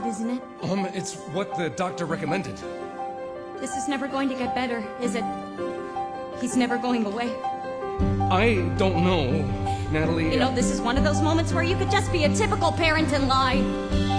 shot, isn't it? It's what the doctor recommended. This is never going to get better, is it? He's never going away. I don't know, Natalie. You know, this is one of those moments where you could just be a typical parent and lie.